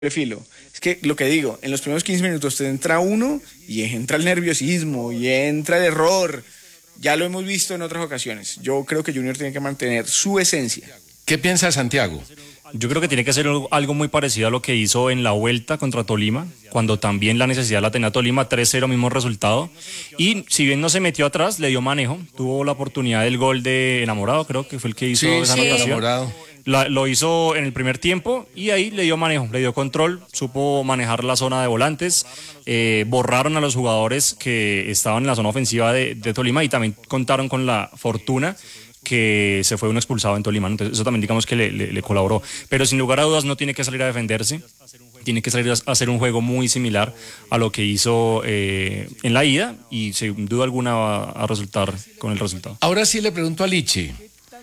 filo. Es que lo que digo, en los primeros 15 minutos te entra uno y entra el nerviosismo y entra el error. Ya lo hemos visto en otras ocasiones. Yo creo que Junior tiene que mantener su esencia. ¿Qué piensa Santiago? Yo creo que tiene que ser algo muy parecido a lo que hizo en la vuelta contra Tolima, cuando también la necesidad la tenía Tolima, 3-0 mismo resultado. Y si bien no se metió atrás, le dio manejo, tuvo la oportunidad del gol de Enamorado, creo que fue el que hizo esa anotación. Enamorado. Lo hizo en el primer tiempo y ahí le dio manejo, le dio control, supo manejar la zona de volantes, borraron a los jugadores que estaban en la zona ofensiva de Tolima y también contaron con la fortuna que se fue uno expulsado en Tolima, entonces eso también digamos que le colaboró, pero sin lugar a dudas no tiene que salir a defenderse, tiene que salir a hacer un juego muy similar a lo que hizo en la ida y sin duda alguna va a resultar con el resultado. Ahora sí le pregunto a Lichi,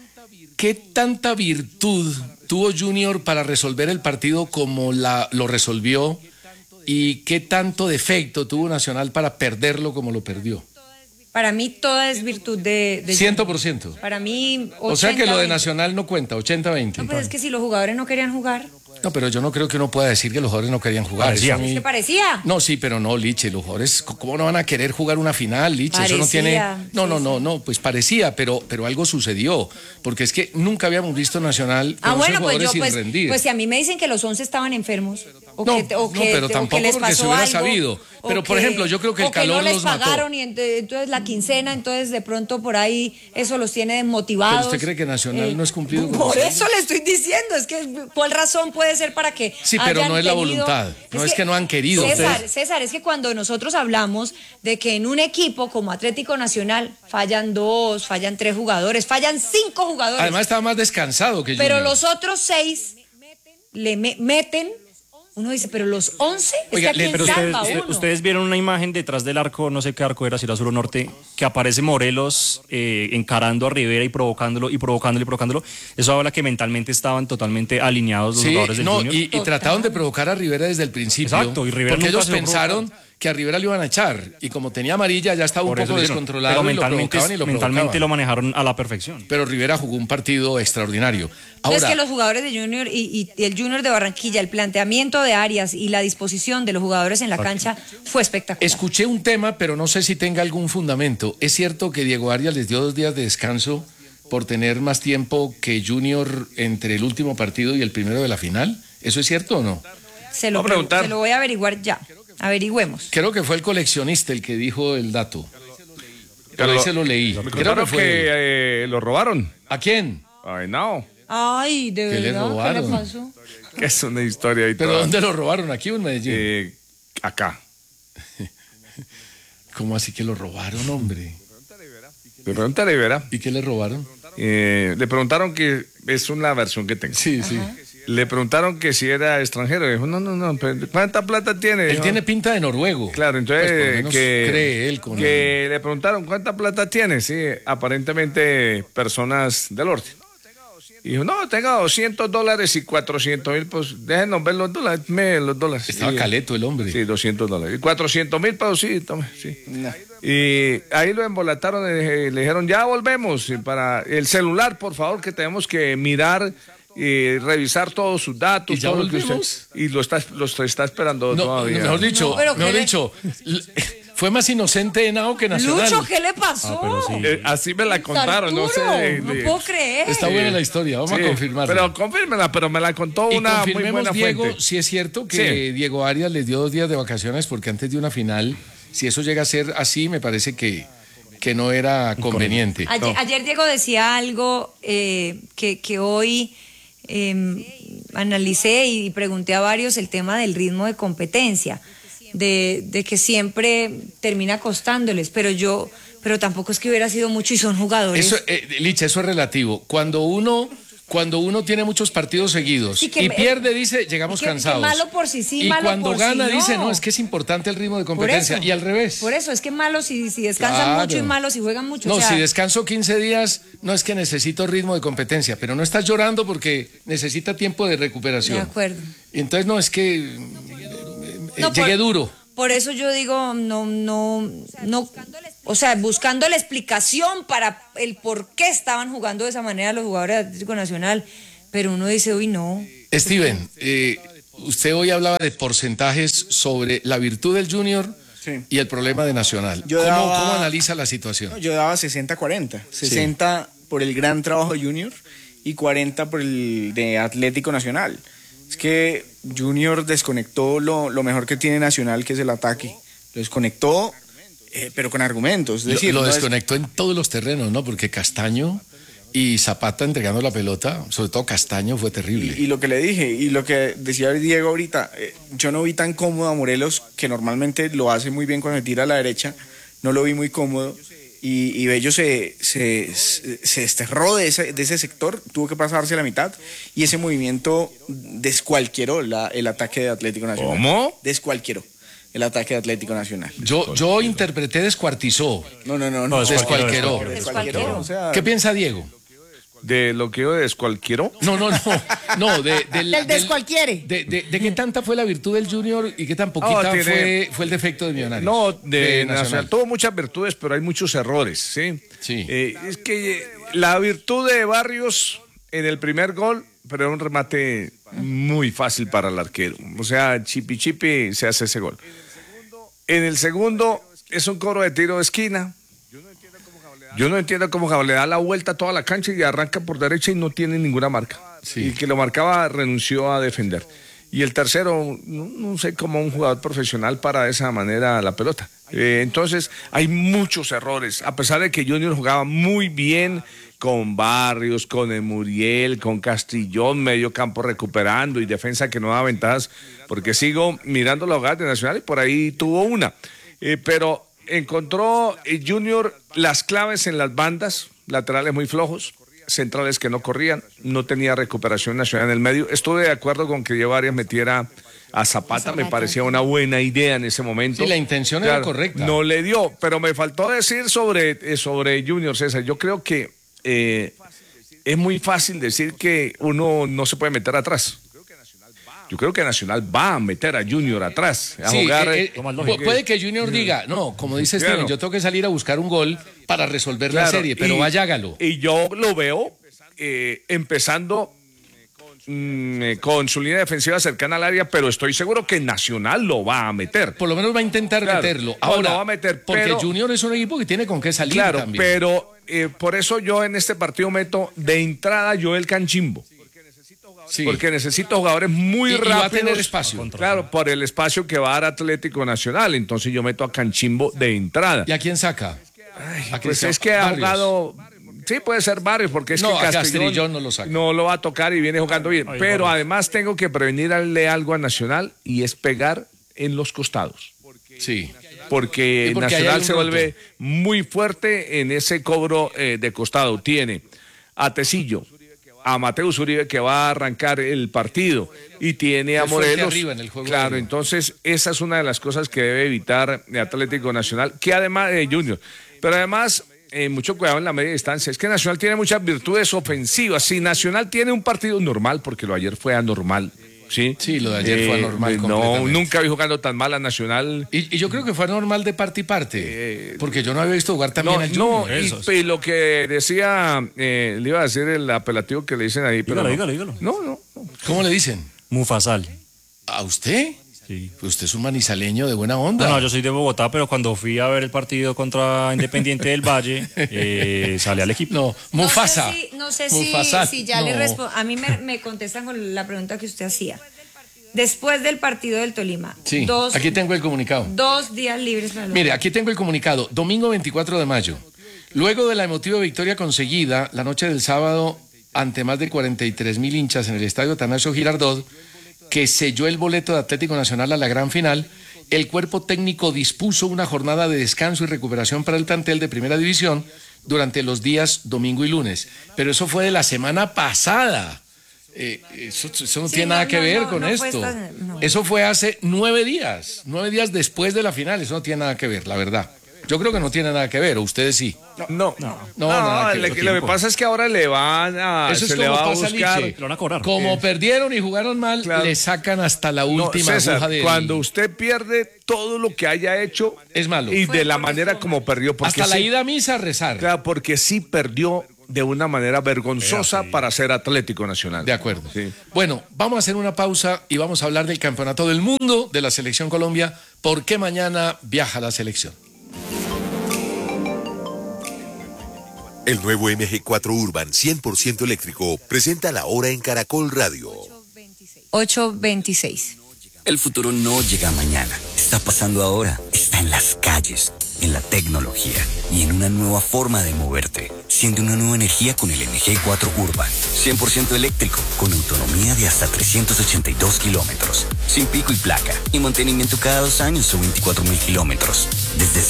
¿qué tanta virtud tuvo Junior para resolver el partido como lo resolvió y qué tanto defecto tuvo Nacional para perderlo como lo perdió? Para mí toda es virtud de 100%. Para mí 80, o sea que lo de 20. Nacional no cuenta, 80-20. No, pues es que si los jugadores no querían jugar. No, pero yo no creo que uno pueda decir que los jugadores no querían jugar. Parecía. Eso a mí... Es que parecía. No, sí, pero no, Liche, los jugadores, ¿cómo no van a querer jugar una final, Liche? Eso no tiene... No, pues parecía, pero algo sucedió, porque es que nunca habíamos visto Nacional con esos jugadores sin rendir. Pues si a mí me dicen que los 11 estaban enfermos, pero tampoco les porque se pasó hubiera algo, sabido. Pero, por ejemplo, yo creo que el calor los mató. no les pagaron y entonces la quincena, entonces de pronto por ahí eso los tiene desmotivados. ¿Pero usted cree que Nacional no es cumplido con Por eso? eso le estoy diciendo, es que ¿cuál razón puede ser para que sí, pero hayan no es la tenido... voluntad, no es que no han querido. César, es que cuando nosotros hablamos de que en un equipo como Atlético Nacional fallan 2, fallan 3 jugadores, fallan 5 jugadores. Además estaba más descansado que yo. Pero los otros 6 le meten. Uno dice, pero los 11, Oiga, es que pero uno. ustedes vieron una imagen detrás del arco, no sé qué arco era, si era sur o norte, que aparece Morelos encarando a Rivera y provocándolo. Eso habla que mentalmente estaban totalmente alineados los jugadores del Junior. Y trataron de provocar a Rivera desde el principio. Exacto, y Rivera porque nunca ellos pensaron que a Rivera le iban a echar y como tenía amarilla ya estaba un poco descontrolado, pero y lo provocaban y lo mentalmente provocaban. lo manejaron a la perfección. Pero Rivera jugó un partido extraordinario. Ahora, Es que los jugadores de Junior y el Junior de Barranquilla, el planteamiento de Arias y la disposición de los jugadores en la cancha fue espectacular. escuché un tema, pero no sé si tenga algún fundamento. ¿Es cierto que Diego Arias les dio 2 días de descanso por tener más tiempo que Junior entre el último partido y el primero de la final? ¿Eso es cierto o no? Se lo voy a averiguar ya. Averigüemos. Creo que fue el coleccionista el que dijo el dato. Pero ahí se lo leí. Creo que lo robaron. ¿A quién? Ay, no. Ay, de ¿Qué le verdad, robaron? ¿qué le pasó? Que es una historia ahí ¿Pero toda. dónde lo robaron? ¿Aquí o en Medellín? Acá. ¿Cómo así que lo robaron, hombre? Le pregunta a Rivera. ¿Y qué le robaron? Le preguntaron que es una versión que tengo. Sí, sí. Le preguntaron que si era extranjero. Dijo, no, pero ¿cuánta plata tiene? Él Dijo, tiene pinta de noruego. Claro, entonces Pues por lo menos cree él con que le preguntaron ¿cuánta plata tiene? Sí, aparentemente personas del norte. Y dijo, no, tengo $200 y 400,000, pues déjenos ver los dólares, los dólares. Estaba caleto el hombre. Sí, $200. Y 400,000 pesos, sí, tome, sí. No. Y ahí lo embolataron y le dijeron, ya volvemos. Y para el celular, por favor, que tenemos que mirar y revisar todos sus datos. ¿Y ya todo lo que volvimos? usted, y lo está esperando No, todavía. mejor dicho, No, fue más inocente Henao que Nacional. Lucho, ¿qué le pasó? pero sí. Así me la contaron, no sé. No puedo creer. Está buena la historia, vamos a confirmarla. Pero confírmela, pero me la contó Y una muy confirmemos, buena Diego, fuente. si es cierto que Diego Arias les dio 2 días de vacaciones porque antes de una final, si eso llega a ser así, me parece que no era conveniente. Ayer Diego decía algo que hoy analicé y pregunté a varios, el tema del ritmo de competencia, de que siempre termina costándoles, pero tampoco es que hubiera sido mucho y son jugadores. Eso, Licha, eso es relativo. Cuando uno tiene muchos partidos seguidos y pierde, dice, llegamos cansados. Que malo por sí sí, y malo cuando por gana, sí, no. dice, no, es que es importante el ritmo de competencia. Por eso, y al revés. Por eso, es que malo si descansan Claro. mucho y malo si juegan mucho. No, o sea, si descanso 15 días, no es que necesito ritmo de competencia, pero no estás llorando porque necesita tiempo de recuperación. de acuerdo. Y entonces no, es que No, llegué duro. Por eso yo digo, no, o sea, buscando la explicación para el por qué estaban jugando de esa manera los jugadores de Atlético Nacional, pero uno dice, uy, no. Steven, usted hoy hablaba de porcentajes sobre la virtud del Junior y el problema de Nacional. ¿Cómo analiza la situación? Yo daba 60-40. 60 por el gran trabajo de Junior y 40 por el de Atlético Nacional. Es que Junior desconectó lo mejor que tiene Nacional, que es el ataque. Lo desconectó, pero con argumentos. Es decir, lo desconectó en todos los terrenos, ¿no? Porque Castaño y Zapata entregando la pelota, sobre todo Castaño, fue terrible. Y lo que le dije, y lo que decía Diego ahorita, yo no vi tan cómodo a Morelos, que normalmente lo hace muy bien cuando tira a la derecha, no lo vi muy cómodo, y Bello se desterró de ese sector, tuvo que pasarse a la mitad, y ese movimiento descualquieró el ataque de Atlético Nacional. ¿Cómo? Descualquieró el ataque de Atlético Nacional. Yo interpreté descuartizó. No, descualquieró. O sea, ¿Qué piensa Diego? ¿De lo que yo descualquiero? No, Del descualquiere. De qué tanta fue la virtud del Junior y qué tan poquita fue el defecto de Millonarios. No, de Nacional. Tuvo muchas virtudes, pero hay muchos errores, ¿sí? Sí. Es que la virtud de Barrios en el primer gol, pero era un remate muy fácil para el arquero. O sea, chipi se hace ese gol. En el segundo es un cobro de tiro de esquina. Yo no entiendo cómo le da la vuelta a toda la cancha y arranca por derecha y no tiene ninguna marca. Sí. Y el que lo marcaba renunció a defender. Y el tercero, no sé cómo un jugador profesional para de esa manera la pelota. Entonces, hay muchos errores. A pesar de que Junior jugaba muy bien con Barrios, con Muriel, con Castrillón, medio campo recuperando y defensa que no da ventajas, porque sigo mirando la jugada de Nacional y por ahí tuvo una. Pero encontró Junior las claves en las bandas, laterales muy flojos, centrales que no corrían, no tenía recuperación Nacional en el medio. Estuve de acuerdo con que Diego Arias metiera a Zapata, me parecía una buena idea en ese momento. Sí, la intención era correcta. No le dio, pero me faltó decir sobre Junior, César. Yo creo que es muy fácil decir que uno no se puede meter atrás. Yo creo que Nacional va a meter a Junior atrás, a jugar. Puede que Junior diga, no, como dice Steven, yo tengo que salir a buscar un gol para resolver la serie, pero vaya, hágalo. Y yo lo veo empezando con su línea defensiva cercana al área, pero estoy seguro que Nacional lo va a meter. Por lo menos va a intentar meterlo. Ahora, lo va a meter, porque Junior es un equipo que tiene con qué salir también. Pero por eso yo en este partido meto de entrada Joel Canchimbo. Sí. Porque necesito jugadores muy rápidos. Y va a tener espacio. Claro, por el espacio que va a dar Atlético Nacional. Entonces yo meto a Canchimbo de entrada. ¿Y a quién saca? Pues es que ha jugado. Sí, puede ser Barrios, porque es que Castrillón no lo saca. No lo va a tocar y viene jugando bien. Pero además tengo que prevenirle algo a Nacional y es pegar en los costados. Sí. Porque Nacional se vuelve muy fuerte en ese cobro de costado. Tiene a Tecillo, a Mateus Uribe, que va a arrancar el partido, y tiene a Morelos. Arriba en el juego claro, entonces esa es una de las cosas que debe evitar Atlético Nacional, que además de Junior, pero además mucho cuidado en la media distancia. Es que Nacional tiene muchas virtudes ofensivas. Si Nacional tiene un partido normal, porque lo de ayer fue anormal. Sí, lo de ayer fue anormal. No, nunca vi jugando tan mal a Nacional. Y yo creo que fue anormal de parte y parte, porque yo no había visto jugar también al Junior. Y lo que decía, le iba a decir el apelativo que le dicen ahí, pero dígalo. No. ¿Cómo le dicen? Mufasal. ¿A usted? Sí. Pues usted es un manizaleño de buena onda. No, yo soy de Bogotá, pero cuando fui a ver el partido contra Independiente del Valle, salí al equipo. No, Mufasa. No sé Mufasa, si ya le respondo. A mí me contestan con la pregunta que usted hacía. Después del partido del Tolima. Sí, aquí tengo el comunicado. 2 días libres para los... Mire, aquí tengo el comunicado. Domingo 24 de mayo. Luego de la emotiva victoria conseguida la noche del sábado ante más de 43,000 hinchas en el estadio Atanasio Girardot, que selló el boleto de Atlético Nacional a la gran final, el cuerpo técnico dispuso una jornada de descanso y recuperación para el plantel de Primera División durante los días domingo y lunes. Pero eso fue de la semana pasada. Eso no tiene nada que ver con esto. Eso fue hace 9 días. 9 días después de la final. Eso no tiene nada que ver, la verdad. Yo creo que no tiene nada que ver, o ustedes sí. No, nada que ver. Lo que pasa es que ahora le van a... Eso es se como le va a pasa buscar. Lo van a cobrar. Como perdieron y jugaron mal, le sacan hasta la última César, aguja de... cuando usted pierde todo lo que haya hecho... Es malo. Y de la manera como perdió. Porque hasta la ida a misa a rezar. Claro, porque sí perdió de una manera vergonzosa para ser Atlético Nacional. De acuerdo. Sí. Bueno, vamos a hacer una pausa y vamos a hablar del Campeonato del Mundo de la Selección Colombia, porque mañana viaja la selección. El nuevo MG4 Urban 100% eléctrico presenta la hora en Caracol Radio. 8:26. El futuro no llega mañana, está pasando ahora, está en las calles, en la tecnología y en una nueva forma de moverte. Siente una nueva energía con el MG4 Urban, 100% eléctrico, con autonomía de hasta 382 kilómetros, sin pico y placa, y mantenimiento cada 2 años o 24.000 kilómetros, desde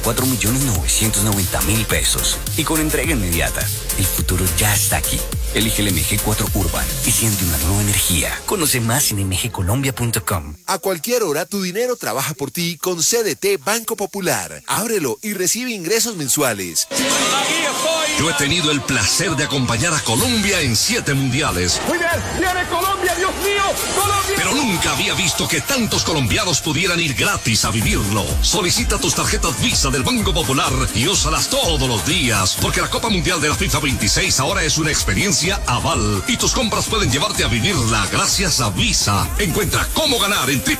74.990.000 pesos, y con entrega inmediata. El futuro ya está aquí. Elige el MG4 Urban y siente una nueva energía. Conoce más en mgcolombia.com. A cualquier hora tu dinero trabaja por ti con CDT Banco Popular. Ábrelo y recibe ingresos mensuales. Yo he tenido el placer de acompañar a Colombia en 7 mundiales. Muy bien, viene Colombia, Dios mío, Colombia. Pero nunca había visto que tantos colombianos pudieran ir gratis a vivirlo. Solicita tus tarjetas Visa del Banco Popular y úsalas todos los días, porque la Copa Mundial de la FIFA 26 ahora es una experiencia Aval y tus compras pueden llevarte a vivirla gracias a Visa. Encuentra cómo ganar en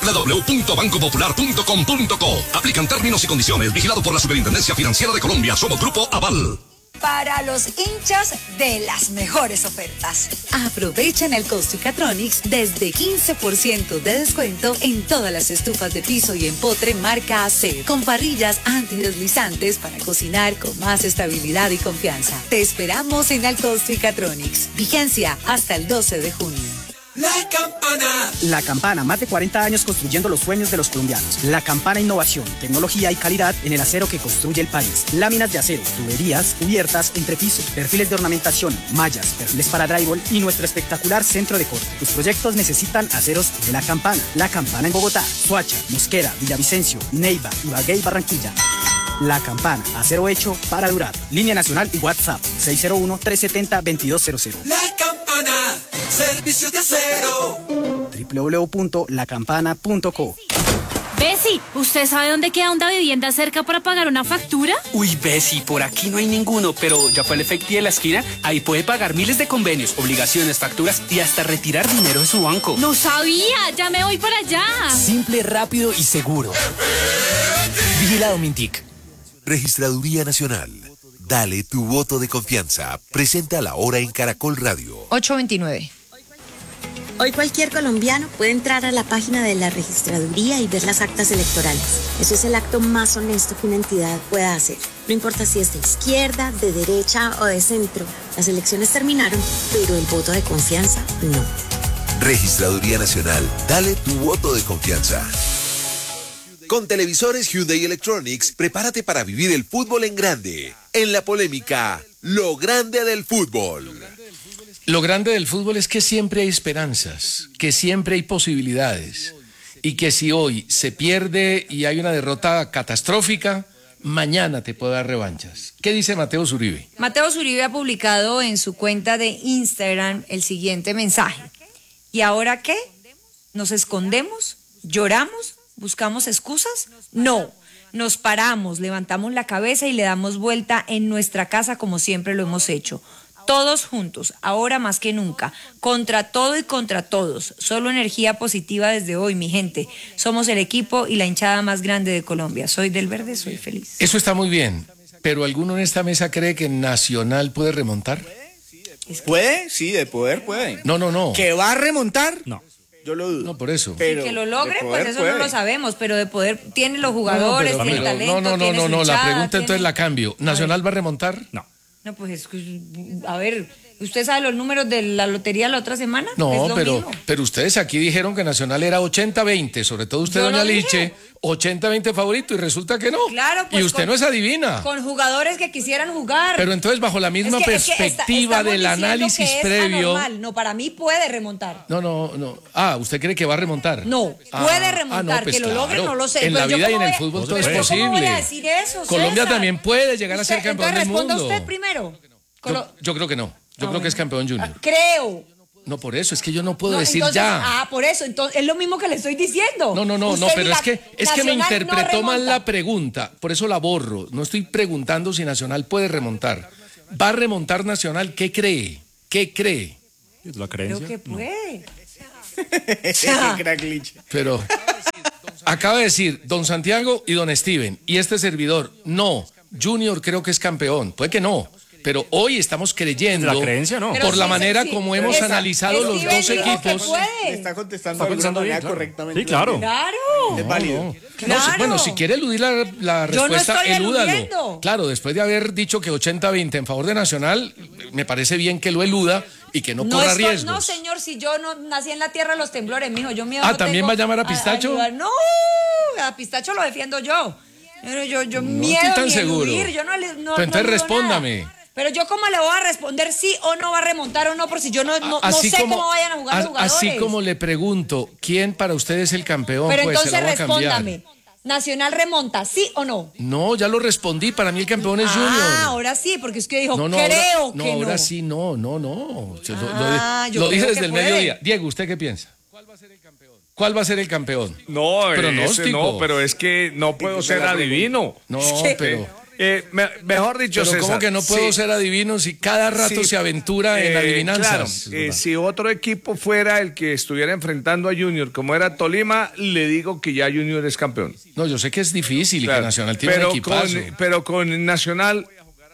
www.bancopopular.com.co. Aplican términos y condiciones. Vigilado por la Superintendencia Financiera de Colombia. Somos Grupo Aval. Para los hinchas de las mejores ofertas. Aprovecha en el Costricatronics desde 15% de descuento en todas las estufas de piso y empotre marca AC, con parrillas antideslizantes para cocinar con más estabilidad y confianza. Te esperamos en el Costricatronics. Vigencia hasta el 12 de junio. La Campana. La Campana, más de 40 años construyendo los sueños de los colombianos. La Campana, innovación, tecnología y calidad en el acero que construye el país. Láminas de acero, tuberías, cubiertas, entrepiso, perfiles de ornamentación, mallas, perfiles para drywall y nuestro espectacular centro de corte. Tus proyectos necesitan aceros de La Campana. La Campana en Bogotá, Soacha, Mosquera, Villavicencio, Neiva, Ibagué y Barranquilla. La Campana, acero hecho para durar. Línea nacional y WhatsApp 601-370-2200. La Campana, servicios de acero. www.lacampana.co. Bessie, ¿usted sabe dónde queda una vivienda cerca para pagar una factura? Uy, Bessie, por aquí no hay ninguno, pero ya fue el Efecti de la esquina. Ahí puede pagar miles de convenios, obligaciones, facturas y hasta retirar dinero de su banco. No sabía, ya me voy para allá. Simple, rápido y seguro. Vigilado Mintic. Registraduría Nacional. Dale tu voto de confianza. Presenta la hora en Caracol Radio. 8:29. Hoy cualquier colombiano puede entrar a la página de la registraduría y ver las actas electorales. Eso es el acto más honesto que una entidad pueda hacer. No importa si es de izquierda, de derecha o de centro. Las elecciones terminaron, pero el voto de confianza no. Registraduría Nacional. Dale tu voto de confianza. Con televisores Hyundai Electronics, prepárate para vivir el fútbol en grande. En la polémica, lo grande del fútbol. Lo grande del fútbol es que siempre hay esperanzas, que siempre hay posibilidades y que si hoy se pierde y hay una derrota catastrófica, mañana te puede dar revanchas. ¿Qué dice Mateo Zuribe? Mateo Zuribe ha publicado en su cuenta de Instagram el siguiente mensaje. ¿Y ahora qué? ¿Nos escondemos? ¿Lloramos? ¿Buscamos excusas? No, nos paramos, levantamos la cabeza y le damos vuelta en nuestra casa como siempre lo hemos hecho. Todos juntos, ahora más que nunca, contra todo y contra todos. Solo energía positiva desde hoy, mi gente. Somos el equipo y la hinchada más grande de Colombia. Soy del verde, soy feliz. Eso está muy bien, pero ¿alguno en esta mesa cree que Nacional puede remontar? ¿Puede? Sí, de poder puede. No. ¿Que va a remontar? No. Yo lo dudo. No, por eso. Pero que lo logre, pues eso no lo sabemos, pero de poder tiene los jugadores, tiene el talento, tiene su hinchada, la pregunta tiene... entonces la cambio. ¿Nacional va a remontar? No. No, pues, a ver, ¿usted sabe los números de la lotería la otra semana? No, es pero ustedes aquí dijeron que Nacional era 80-20, sobre todo usted, doña Liche, 80-20 favorito, y resulta que no. Claro, pues y usted no es adivina. Con jugadores que quisieran jugar. Pero entonces, bajo la misma perspectiva del análisis previo... No, para mí puede remontar. No. Ah, ¿usted cree que va a remontar? No, puede remontar, pues que lo logre, no lo sé. En la vida y en el fútbol todo es posible. ¿Cómo voy a decir eso, Colombia César? también puede llegar a ser campeón del mundo. Responda usted primero. Yo creo que no. Yo creo que es campeón junior. Creo. No, por eso, es que yo no puedo decir ya. Por eso, entonces es lo mismo que le estoy diciendo. No, pero es que me interpretó mal la pregunta, por eso la borro. No estoy preguntando si Nacional puede remontar. ¿Va a remontar Nacional? ¿Qué cree? ¿Qué cree? La creencia. Creo que puede. Pero acaba de decir don Santiago y don Steven, y este servidor, no, Junior creo que es campeón. Puede que no. Pero hoy estamos creyendo, la creencia, ¿no? por la manera como hemos analizado los dos equipos. Está contestando de alguna manera correctamente. Sí, claro. Claro. Es válido. No, bueno, si quiere eludir la Yo no respuesta, estoy elúdalo. eludiendo. Claro, después de haber dicho que 80-20 en favor de Nacional, me parece bien que lo eluda y que no corra riesgos. No, señor, si yo no nací en la tierra de los temblores, mijo, yo miedo Ah, no ¿también tengo va a llamar a Pistacho? No, a Pistacho lo defiendo yo. Yo No miedo estoy tan ni seguro. eludir, yo no Pero entonces eludo respóndame. nada. Pero yo cómo le voy a responder sí o no va a remontar o no, por si yo no sé cómo vayan a jugar los jugadores. Así como le pregunto, ¿quién para usted es el campeón? Pero pues entonces se la voy a cambiar. respóndame. ¿Nacional remonta, sí o no? No, ya lo respondí, para mí el campeón es Junior. Ah, ahora sí, porque es que dijo, No, creo que no. ahora sí, no. Yo yo lo dije creo desde que el puede. mediodía. Diego, ¿usted qué piensa? ¿Cuál va a ser el campeón? No, Pronóstico. no, pero es que no puedo ser adivino. No, pero... mejor dicho, Pero César, ¿cómo que no puedo ser adivino si cada rato sí, se aventura en adivinanzas? Claro, si otro equipo fuera el que estuviera enfrentando a Junior, como era Tolima, le digo que ya Junior es campeón. No, yo sé que es difícil Claro, y que Nacional tiene un equipazo. pero con Nacional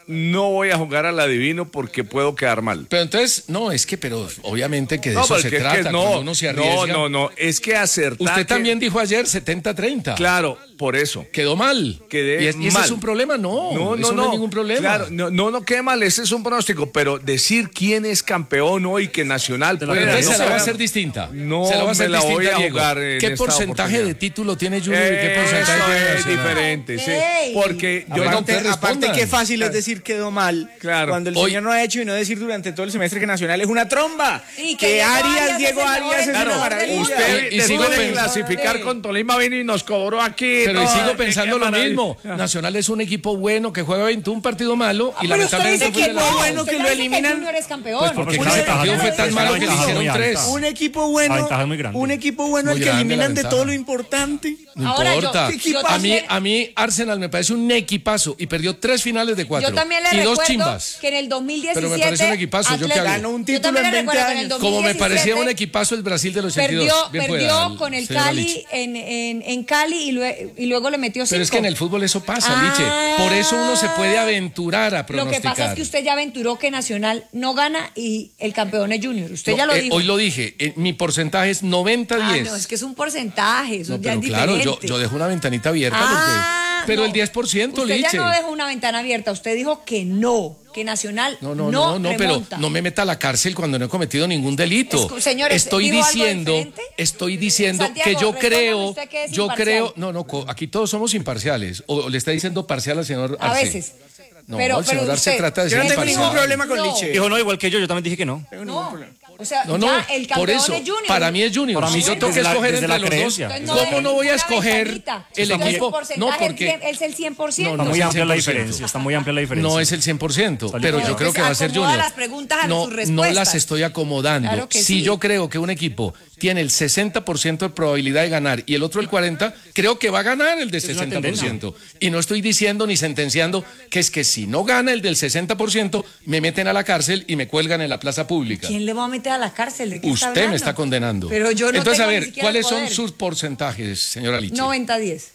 no voy a jugar al adivino porque puedo quedar mal. Pero entonces, pero obviamente que de eso se porque es que trata, cuando uno se arriesga. No, es que acertar. Usted también dijo ayer 70-30. Claro, por eso. Quedó mal. Quedé ¿Y ese mal. es un problema? No, eso no es ningún problema. Claro, no quede mal, ese es un pronóstico, pero decir quién es campeón hoy, que Nacional Pero pueda, entonces se la va a pueda, hacer distinta. No, se la va a hacer me la voy distinta, a Diego. jugar en ¿Qué esta porcentaje oportunidad? de título tiene Junior y qué porcentaje tiene Eso es Nacional? diferente, sí. Porque yo Aparte qué fácil es decir quedó mal. Claro. Cuando el señor no ha hecho y no decir durante todo el semestre que Nacional es una tromba. Y que Diego Arias es una maravilla. Usted Y sigo después de pensando- clasificar con Tolima vino y nos cobró aquí. Pero y no, sigo qué pensando lo maravilla. mismo. Nacional es un equipo bueno que juega 21 partido malo y pero usted lamentablemente dice fue que de la- no, bueno, que lo eliminan. Junior es campeón. Pues porque Porque cada la ventaja partido fue es tan muy malo que le alta, hicieron muy 3. alta. Un equipo La bueno, ventaja es muy grande. un equipo bueno Muy al que grande la eliminan de ventaja. todo lo importante. No Ahora, importa. yo a mí Arsenal me parece un equipazo y perdió 3 finales de 4 Yo también le y 2 recuerdo chimbas. que en el 2017 Pero me parece un equipazo, ¿yo qué hago? Ganó un Yo título también en le 20 recuerdo que en el años. Como me 2017 parecía un equipazo el Brasil del 82. Bien perdió pueda, con el señora Cali Liche. en Cali y luego le metió 5. Pero es que en el fútbol eso pasa, Liche. Por eso uno se puede aventurar a Lo que pronosticar. pasa es que usted ya aventuró que Nacional no gana y el campeón es Junior. Usted ya lo dijo. Hoy lo dije, mi porcentaje es 90-10. No, es que es un porcentaje, eso No, ya pero es claro, diferente. yo dejo una ventanita abierta pero no. el 10%, Usted Liche. ya no dejó una ventana abierta, usted dijo que no, que Nacional no pero remonta. no me meta a la cárcel cuando no he cometido ningún delito. Señores, estoy ¿dijo algo diciendo diferente? Santiago, que yo creo, usted que es imparcial. aquí todos somos imparciales. O le está diciendo parcial al señor A Arce. veces. No, pero el señor Arce usted- trata de Yo ser no tengo imparcial. ningún problema con No. Liche. Dijo no, igual que yo también dije que no. No, o sea, No, ya el por campeón eso, es Junior. para mí es Junior. Para mí Si yo sí, tengo que desde la- escoger desde entre la los creencia. dos, Entonces, ¿cómo no voy a ninguna escoger ventanita. el Entonces, equipo? el porcentaje No, porque es el 100%. Está No, muy es amplia la 100%. diferencia. Está muy amplia la diferencia. no es el 100%, pero yo bien. creo que va a ser Acomoda Junior. las preguntas a No, sus no respuestas. las estoy acomodando. Claro que si sí. yo creo que un equipo tiene el 60% de probabilidad de ganar y el otro el 40%, creo que va a ganar el de Es una 60%. Y no estoy diciendo ni sentenciando que es que si no gana el del 60%, me meten a la cárcel y me cuelgan en la plaza pública. ¿Quién le va a meter a la cárcel? ¿De qué está Usted me hablando? está condenando. Pero yo no Entonces, tengo a ni ver, siquiera ¿cuáles el son poder. sus porcentajes, señora Liche? 90-10.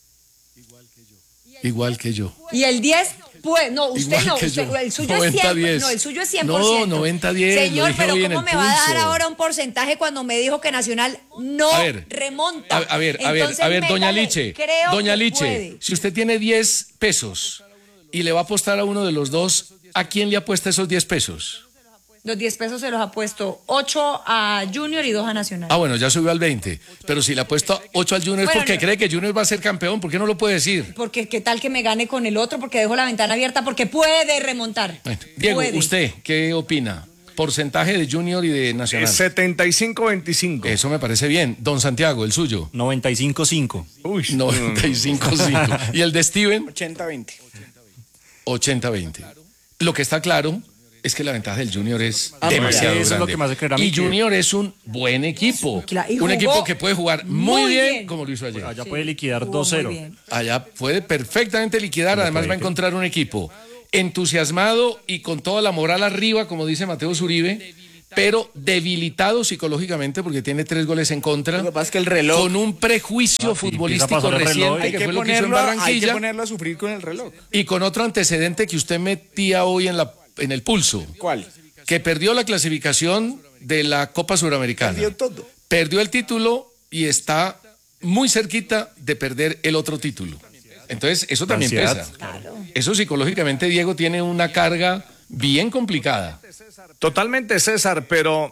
Igual que yo. Y el 10, pues, no, usted Igual no, que usted, yo. el suyo 90-10. es 100%. No, el suyo es 100%. No, 90-10, lo Señor, dije pero hoy en ¿cómo el me va a dar pulso. ahora un porcentaje cuando me dijo que Nacional no A ver, remonta? A ver, Entonces, doña métale, Liche. creo Doña que Liche, puede. si usted tiene 10 pesos y le va a apostar a uno de los dos, ¿a quién le apuesta esos 10 pesos? Los 10 pesos se los ha puesto 8 a Junior y 2 a Nacional. Ah, bueno, ya subió al 20. Pero si le apuesto 8 al Junior es Bueno, porque no. cree que Junior va a ser campeón. ¿Por qué no lo puede decir? Porque qué tal que me gane con el otro, porque dejo la ventana abierta, porque puede remontar. Bueno, Diego, Puede. ¿usted qué opina? Porcentaje de Junior y de Nacional. 75-25. Eso me parece bien. Don Santiago, el suyo. 95-5. Uy, 95-5. ¿Y el de Steven? 80-20. 80-20. Lo que está claro es que la ventaja del Junior es Ah, demasiado eso es grande. lo que me hace creer a mí y que- Junior es un buen equipo. Claro, y Un jugó equipo que puede jugar muy muy bien, bien. como lo hizo ayer. Allá puede liquidar Jugó muy 2-0. bien. Allá puede perfectamente liquidar, además va a encontrar un equipo entusiasmado y con toda la moral arriba, como dice Mateo Zuribe, pero debilitado psicológicamente porque tiene 3 goles en contra. Lo que pasa es que el reloj, con un prejuicio futbolístico reciente que fue lo que hizo en Barranquilla. Hay que ponerlo a sufrir con el reloj. Y con otro antecedente que usted metía hoy en el pulso. ¿Cuál? Que perdió la clasificación de la Copa Suramericana. Perdió todo. Perdió el título y está muy cerquita de perder el otro título. Entonces, eso también pesa. Claro. Eso psicológicamente, Diego, tiene una carga bien complicada. Totalmente, César, pero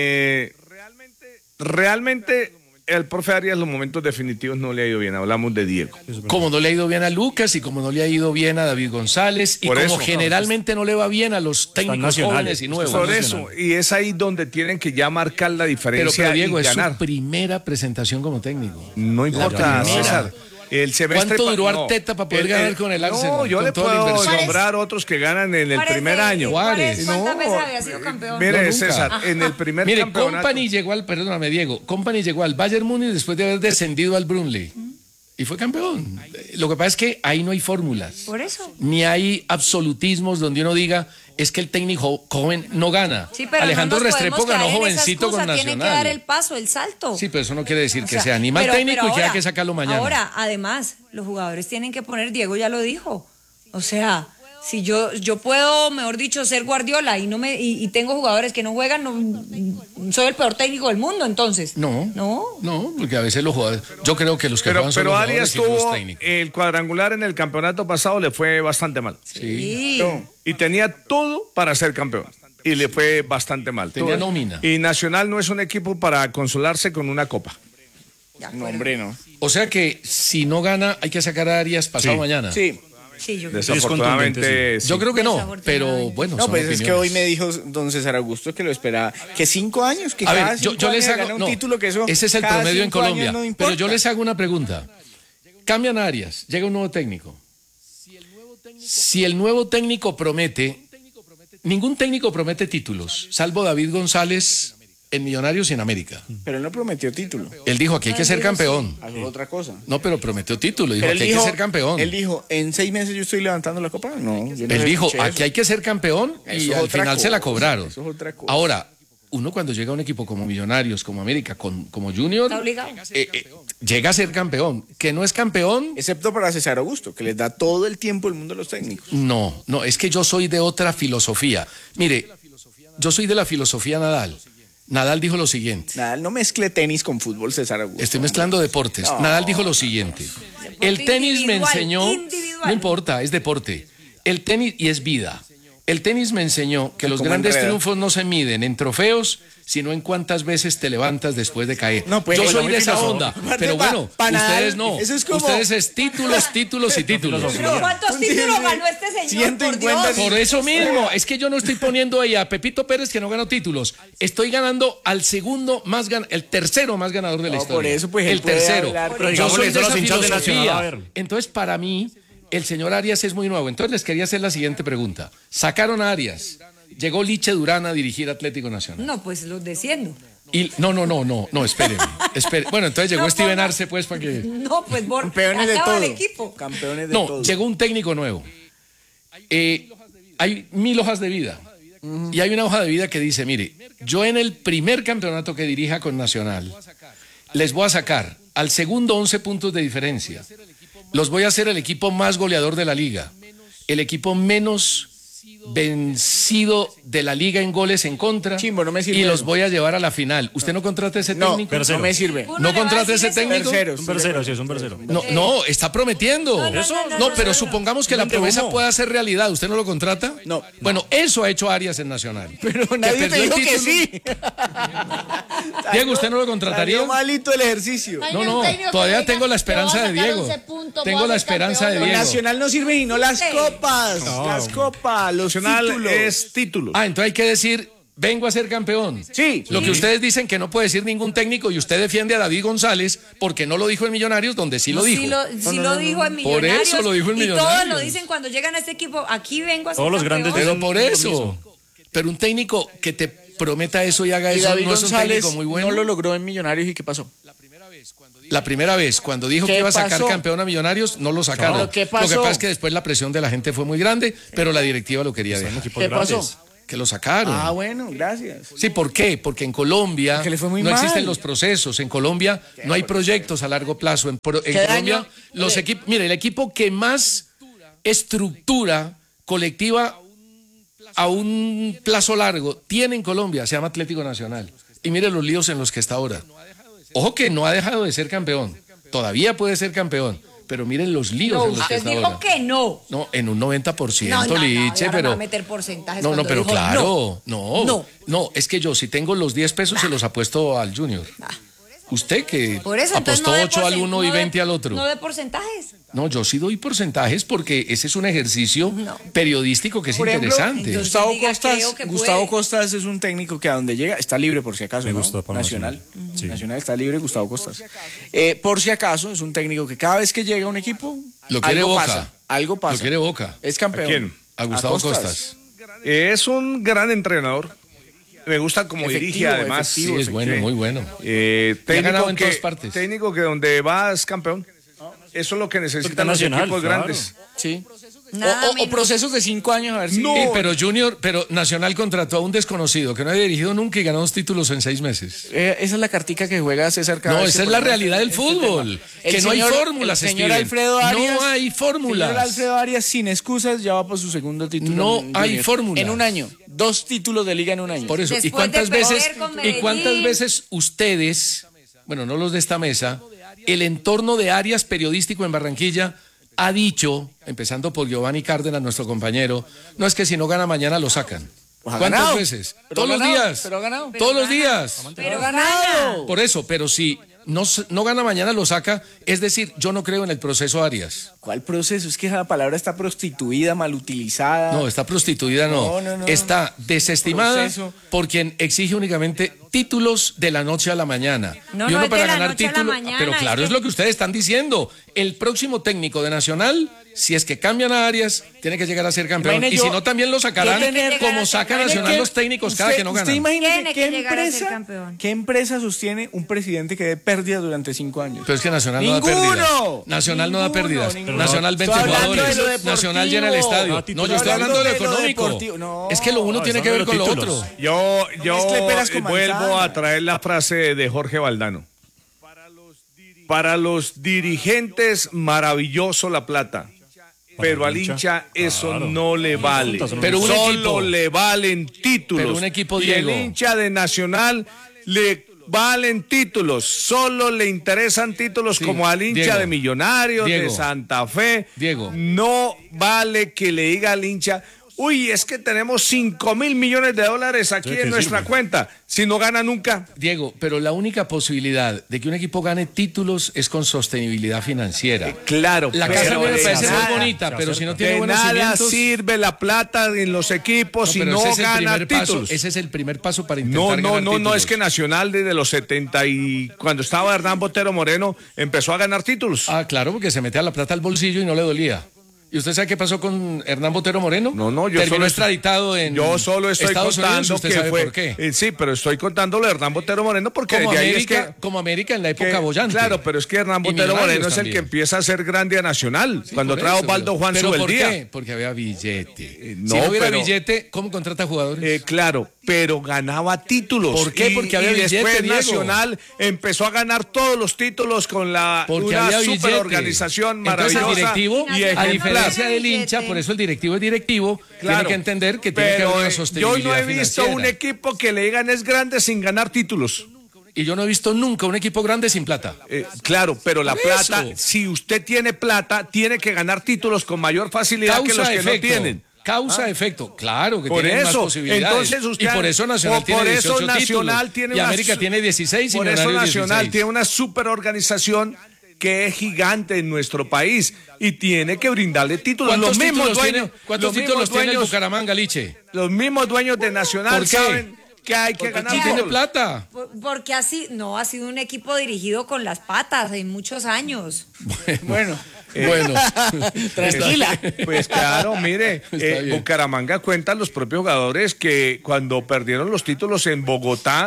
realmente el profe Arias los momentos definitivos no le ha ido bien. Hablamos de Diego. Como no le ha ido bien a Lucas y como no le ha ido bien a David González y Por como eso, generalmente no le va bien a los técnicos jóvenes y nuevos. Por eso, y es ahí donde tienen que ya marcar la diferencia pero Diego, y es ganar. su primera presentación como técnico. No importa, César. El semestre ¿Cuánto duró Arteta para poder ganar con el Arsenal? No, yo con le toda la puedo inversión? nombrar otros que ganan en el primer año. Juárez. ¿Cuántas veces había sido campeón? Mire, No, César, en el primer Mire, campeonato. Kompany llegó al, perdóname, Diego, Kompany llegó al Bayern Múnich después de haber descendido al Brunley. Y fue campeón. Lo que pasa es que ahí no hay fórmulas. Por eso. Ni hay absolutismos donde uno diga, es que el técnico joven no gana. Sí, pero Alejandro no nos Restrepo podemos ganó caer en esa jovencito con excusa, Nacional. Tiene que dar el paso, el salto. Sí, pero eso no quiere decir O que sea, sea ni mal pero técnico y que haya ahora- que sacarlo mañana. Ahora, además, los jugadores tienen que poner, Diego ya lo dijo. O sea, si yo puedo, mejor dicho, ser Guardiola y tengo jugadores que no juegan, soy el peor técnico del mundo, entonces. No, porque a veces los jugadores, yo creo que los que juegan son Pero los Arias jugadores y no los tuvo técnicos. el cuadrangular en el campeonato pasado, le fue bastante mal. Sí. Y tenía todo para ser campeón. Y le fue bastante mal. Tenía Todo. nómina. Y Nacional no es un equipo para consolarse con una copa. No, hombre, no. O sea que si no gana, hay que sacar a Arias pasado mañana. Sí. Sí, yo creo Desafortunadamente, sí. Yo creo que no, pero bueno. No, son pues es que opiniones. hoy me dijo don César Augusto que lo esperaba. Que 5 años, que A cada ver, 5 yo les años hago. gana un No, título, que eso. ese es el cada promedio en 5 años Colombia. no Pero importa. yo les hago una pregunta. Cambian a Arias, llega un nuevo técnico. Si el nuevo técnico promete, ningún técnico promete títulos, salvo David González en Millonarios y en América. Pero él no prometió título. Él dijo, aquí hay que ser campeón. Hago otra cosa. No, pero prometió título, dijo, Pero aquí hay que ser campeón. Él dijo, ¿en 6 meses yo estoy levantando la copa? No, yo no Él dijo, escuché aquí eso. hay que ser campeón y Eso es al otra final se la cosa, cobraron. eso es otra cosa. Ahora, uno cuando llega a un equipo como Millonarios, como América, como Junior, Está obligado. llega a ser campeón. Que no es campeón, Excepto para César Augusto, que les da todo el tiempo el mundo a los técnicos. no, es que yo soy de otra filosofía. Mire, yo soy de la filosofía Nadal. Nadal dijo lo siguiente. Nadal no mezcle tenis con fútbol, César Augusto. Estoy mezclando deportes. No. Nadal dijo lo siguiente. El tenis me individual, enseñó, individual. no importa, es deporte. El tenis y es vida. El tenis me enseñó que los Como grandes enreda. triunfos no se miden en trofeos, sino en cuántas veces te levantas después de caer. No, pues, yo bueno, soy muy de esa filósofo. onda, Aparte, pero bueno, pa Nadal, ustedes no. eso es como- Ustedes es títulos, títulos y títulos. Pero ¿cuántos títulos ganó este señor? Por Dios. Por eso mismo, es que yo no estoy poniendo ahí a Pepito Pérez que no ganó títulos. Estoy ganando al segundo más el tercero más ganador de la No, historia. por eso, pues, él el puede tercero. hablar, pero Yo digámosle soy eso de a los esa hinchas de Nacional, a filosofía. ver. Entonces, para mí, el señor Arias es muy nuevo. Entonces, les quería hacer la siguiente pregunta. Sacaron a Arias. Llegó Liche Durán a dirigir Atlético Nacional. No, pues los desciendo. Y no, espéreme. Bueno, entonces llegó Steven Arce, pues, para que... No, pues Campeones de acaba todo. el equipo. Campeones de No, todo. llegó un técnico nuevo. Hay 1000 hojas de vida. Y hay una hoja de vida que dice, mire, yo en el primer campeonato que dirija con Nacional, les voy a sacar al segundo 11 puntos de diferencia. Los voy a hacer el equipo más goleador de la liga. El equipo menos vencido de la liga en goles en contra. Chimbo, no me sirve y los eso. voy a no a la final. ¿Usted no contrata ese No, técnico? no me sirve. ¿No contrata ese técnico? Terceros. Un versero, sí, es un versero. No, está prometiendo. No, Pero supongamos que la Vende promesa humo. pueda ser realidad. ¿Usted no lo contrata? No. Bueno, eso ha hecho Arias en Nacional. Pero nadie te perdió el dijo que título. sí. Diego, ¿usted no lo contrataría? Salió malito el ejercicio. No, todavía tengo la esperanza de Diego. Tengo la esperanza de Con Diego. Nacional no sirven y no las copas. Las copas, los Nacional títulos. es títulos. Ah, entonces hay que decir, vengo a ser campeón. Sí. Lo que ustedes dicen que no puede decir ningún técnico y usted defiende a David González porque no lo dijo en Millonarios, donde sí lo dijo. Sí lo dijo en Por Millonarios. eso lo dijo en y Millonarios. todos lo dicen cuando llegan a este equipo. Aquí vengo a ser Todos los campeón. grandes Pero por eso. Pero un técnico que te prometa eso y haga Y eso David no es un González técnico muy bueno. no lo logró en Millonarios, ¿y qué pasó? La primera vez, cuando dijo que iba a sacar campeón a Millonarios, no lo sacaron. Claro, ¿qué pasó? Lo que pasa es que después la presión de la gente fue muy grande, pero la directiva lo quería dejar. ¿Qué pasó? Que lo sacaron. Ah, bueno, gracias. Sí, ¿por qué? Porque en Colombia le fue muy no mal. existen los procesos. En Colombia no hay proyectos a largo plazo. En Colombia, los equipos. Mire, el equipo que más estructura colectiva a un plazo largo tiene en Colombia se llama Atlético Nacional. Y mire los líos en los que está ahora. Ojo que no ha dejado de ser campeón. Todavía puede ser campeón. Pero miren los líos en los que está ahora. Usted dijo que no. No, en un 90%, No, Liche, ahora pero... va a meter porcentajes No, cuando pero dijo claro, no, es que yo si tengo los 10 pesos se los apuesto al Junior. Usted que Por eso, apostó entonces, 8 al uno y 20 al otro. No de porcentajes. No, yo sí doy porcentajes porque ese es un ejercicio periodístico que es Por ejemplo, interesante. Gustavo Costas es un técnico que a donde llega está libre por si acaso. Me ¿no? gustó para Nacional. Sí. Nacional está libre, Gustavo Costas. Por si acaso es un técnico que cada vez que llega a un equipo Lo quiere algo Boca. pasa. Algo pasa. Lo quiere Boca. Es campeón. ¿A quién? A Gustavo Costas. Es un gran entrenador. Me gusta cómo dirige, además. Sí, es bueno, muy bueno. Técnico en todas partes. Técnico que donde va es campeón. Eso es lo que necesitan los Nacional, equipos claro. grandes. Sí. Nada O menos. procesos de 5 años a ver si... No. Sí, pero Nacional contrató a un desconocido que no había dirigido nunca y ganó 2 títulos en 6 meses. Esa es la cartica que juega César cada No, vez esa que es la ponemos realidad del este fútbol. tema. Que no hay fórmulas, El señor Steven. Alfredo Arias. No hay fórmulas. El señor Alfredo Arias, sin excusas, ya va por su segundo título. No en hay Junior. fórmulas. En un año. 2 títulos de liga en un año. Por eso. Después de perder con Medellín. Ustedes, bueno, no los de esta mesa, el entorno de Arias periodístico en Barranquilla ha dicho, empezando por Giovanni Cárdenas, nuestro compañero, no es que si no gana mañana lo sacan. Pues ha ¿Cuántas ganado. veces? Pero Todos ha los ganado, días. pero ha ganado. Todos los días. Pero ganado. Por eso, pero si no gana mañana lo saca, es decir, yo no creo en el proceso Arias. ¿Cuál proceso? Es que esa palabra está prostituida, mal utilizada. No, está prostituida, no. No. Está desestimada Proceso. por quien exige únicamente títulos de la noche a la mañana. No, y uno no es para de la ganar noche a la títulos. mañana, Pero claro, es lo que ustedes están diciendo. El próximo técnico de Nacional, si es que cambian a Arias, tiene que llegar a ser campeón. Imagine Y yo- si no, también lo sacarán yo tener- como saca Nacional los técnicos cada que no ¿Usted ganan. imagínese Tiene que llegar a ser campeón. qué empresa sostiene un presidente que dé pérdidas durante 5 años? Pero es que Nacional no da ¡Ninguno! pérdidas. Nacional no da Ninguno, pérdidas. ninguno. Nacional 20 Estoy hablando jugadores. de lo deportivo. Nacional llena el estadio. No, yo estoy hablando de lo económico. deportivo. No. Es que lo uno tiene que ver con lo otro. Yo mezcle peras con vuelvo manzana. a traer la frase de Jorge Valdano. Para los dirigentes, maravilloso la plata. Pero al hincha eso claro. no le vale. Pero un Solo equipo. le valen títulos. Pero un equipo, y el Diego. hincha de Nacional le valen títulos. Solo le interesan títulos Sí, como al hincha Diego. de Millonarios, de Diego. Santa Fe. Diego. No vale que le diga al hincha, uy, es que tenemos 5.000 millones de dólares aquí ¿De en qué nuestra sirve? cuenta. Si no gana nunca. Diego, pero la única posibilidad de que un equipo gane títulos es con sostenibilidad financiera. Claro, La casa pero me de parece nada, muy bonita, pero si no tiene de buenos nada cimientos... sirve la plata en los equipos si pero no ese es el gana primer paso, títulos. ese es el primer paso para No, intentar ganar no, títulos. es que Nacional desde los 70 y cuando estaba Hernán Botero Moreno empezó a ganar títulos. Ah, claro, porque se metía la plata al bolsillo y no le dolía. ¿Y usted sabe qué pasó con Hernán Botero Moreno? No, yo terminó solo extraditado en Yo solo estoy Estados Unidos, contando usted que sabe fue. por qué. Sí, pero estoy contándolo de Hernán Botero Moreno porque Como desde América, ahí es que. como América en la época que- bollante. Claro, pero es que Hernán Y Botero Millonarios Moreno es el también. que empieza a ser grande a Nacional. Sí, cuando por trajo eso, Osvaldo Juan ¿pero por Subeldía. qué? Porque había billete. no, si no hubiera pero- billete, ¿cómo contrata jugadores? Claro, pero ganaba títulos. ¿Por qué? Porque había y después billete, Diego. Nacional empezó a ganar todos los títulos con Porque una había billete. superorganización Entonces maravillosa. el directivo, y a ejemplar. diferencia del hincha, por eso el directivo es directivo, tiene Claro, que entender que tiene que pero haber una yo sostenibilidad no he visto financiera. un equipo que le digan es grande sin ganar títulos. Y yo no he visto nunca un equipo grande sin plata. Claro, pero la Por plata, eso. si usted tiene plata, tiene que ganar títulos con mayor facilidad que los que no tienen. Causa-efecto, claro que Por tienen más eso, posibilidades. entonces usted, y por eso Nacional tiene por 18 eso Nacional títulos. tiene y una América su- tiene 16 y Por eso Millonarios Nacional 16. tiene una superorganización que es gigante en nuestro país y tiene que brindarle títulos. ¿Cuántos Los mismos títulos tiene, dueños, ¿cuántos los títulos mismos tiene el dueños, Bucaramanga, Liche? los mismos dueños de Nacional ¿Por qué? saben que hay que ganar Sí tiene títulos. plata. Porque así no ha sido un equipo dirigido con las patas en muchos años. Bueno. Bueno, Tranquila. Pues claro, mire, Está bien. Bucaramanga cuentan los propios jugadores que cuando perdieron los títulos en Bogotá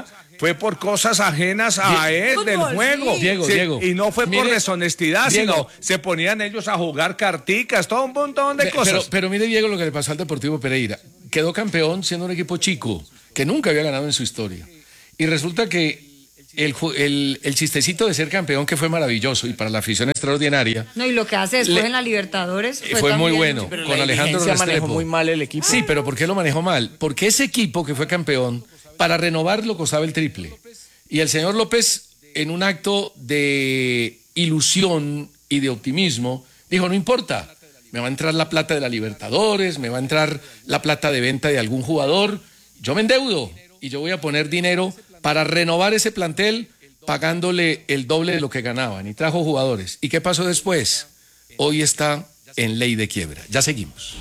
fue por cosas ajenas a él, del juego. Diego. Y no fue por deshonestidad, Diego, sino se ponían ellos a jugar carticas, todo un montón de cosas. Pero mire, Diego, lo que le pasó al Deportivo Pereira. Quedó campeón siendo un equipo chico, que nunca había ganado en su historia. Y resulta que el chistecito de ser campeón, que fue maravilloso y para la afición extraordinaria. No, y lo que hace después en la Libertadores fue muy bueno, pero con la Alejandro dirigencia Restrepo. manejó muy mal el equipo. Sí, pero ¿por qué lo manejó mal? Porque ese equipo que fue campeón, para renovarlo costaba el triple. Y el señor López, en un acto de ilusión y de optimismo, dijo, no importa, me va a entrar la plata de la Libertadores, me va a entrar la plata de venta de algún jugador, yo me endeudo y yo voy a poner dinero para renovar ese plantel pagándole el doble de lo que ganaban. Y trajo jugadores. ¿Y qué pasó después? Hoy está en ley de quiebra. Ya seguimos.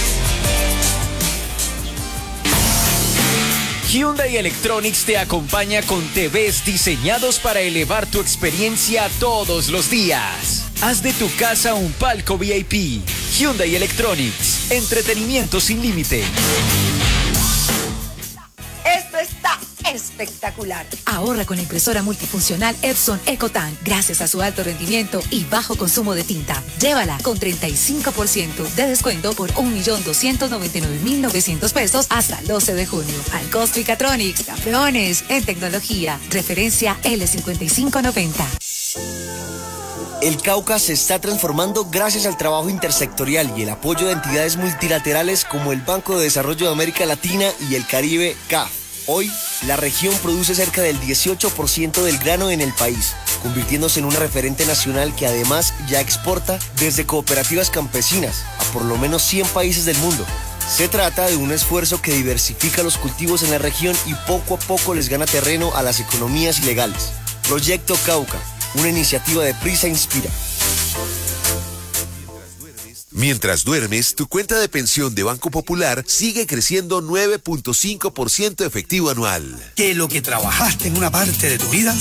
Hyundai Electronics te acompaña con TVs diseñados para elevar tu experiencia todos los días. Haz de tu casa un palco VIP. Hyundai Electronics. Entretenimiento sin límite. Esto está espectacular. Ahorra con la impresora multifuncional Epson EcoTank gracias a su alto rendimiento y bajo consumo de tinta. Llévala con 35% de descuento por 1.299.900 pesos hasta el 12 de junio. Al Cosmicatronics, campeones en tecnología. Referencia L5590. El Cauca se está transformando gracias al trabajo intersectorial y el apoyo de entidades multilaterales como el Banco de Desarrollo de América Latina y el Caribe, CAF. Hoy, la región produce cerca del 18% del grano en el país, convirtiéndose en un referente nacional que además ya exporta desde cooperativas campesinas a por lo menos 100 países del mundo. Se trata de un esfuerzo que diversifica los cultivos en la región y poco a poco les gana terreno a las economías ilegales. Proyecto Cauca, una iniciativa de Prisa Inspira. Mientras duermes, tu cuenta de pensión de Banco Popular sigue creciendo 9.5% efectivo anual. Que lo que trabajaste en una parte de tu vida